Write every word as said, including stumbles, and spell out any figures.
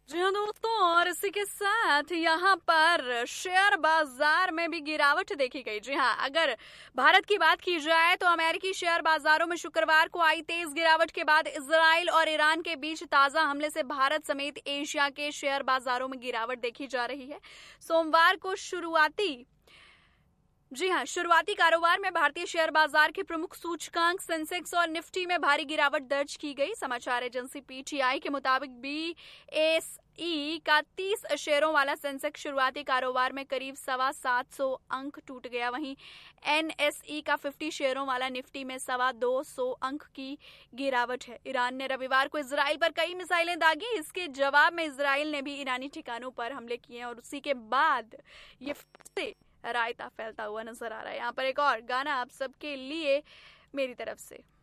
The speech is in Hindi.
जी हाँ दोस्तों, और इसी के साथ यहाँ पर शेयर बाजार में भी गिरावट देखी गई। जी हाँ, अगर भारत की बात की जाए तो अमेरिकी शेयर बाजारों में शुक्रवार को आई तेज गिरावट के बाद इजराइल और ईरान के बीच ताजा हमले से भारत समेत एशिया के शेयर बाजारों में गिरावट देखी जा रही है। सोमवार को शुरुआती जी हाँ शुरुआती कारोबार में भारतीय शेयर बाजार के प्रमुख सूचकांक सेंसेक्स और निफ्टी में भारी गिरावट दर्ज की गई। समाचार एजेंसी पीटीआई के मुताबिक बीएसई का तीस शेयरों वाला सेंसेक्स शुरुआती कारोबार में करीब सवा सात सौ अंक टूट गया। वहीं एनएसई का पचास शेयरों वाला निफ्टी में सवा दो सौ अंक की गिरावट है। ईरान ने रविवार को इजराइल पर कई मिसाइलें दागी। इसके जवाब में इजराइल ने भी ईरानी ठिकानों पर हमले किए और उसी के बाद ये फिर से रायता फैलता हुआ नजर आ रहा है। यहाँ पर एक और गाना आप सबके लिए मेरी तरफ से।